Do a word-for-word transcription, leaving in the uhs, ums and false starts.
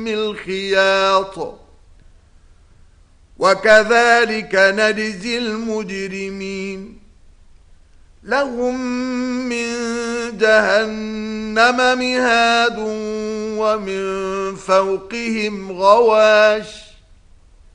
الخياط وكذلك نجزي المجرمين لهم من جهنم مهاد ومن فوقهم غواش